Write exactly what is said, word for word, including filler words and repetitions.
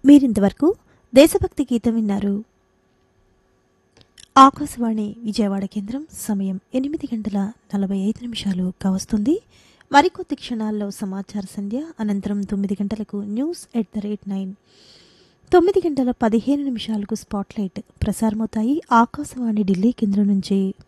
మీరింతవరకు దేశభక్తి గీతం విన్నారు. ఆకాశవాణి విజయవాడ కేంద్రం. సమయం ఎనిమిది గంటల నలభై ఐదు నిమిషాలు కావస్తుంది. మరికొద్ది క్షణాల్లో సమాచార సంధ్య, అనంతరం తొమ్మిది గంటలకు news at the rate nine, తొమ్మిది గంటల పదిహేను నిమిషాలకు స్పాట్లైట్ ప్రసారమవుతాయి ఆకాశవాణి ఢిల్లీ కేంద్రం నుంచి.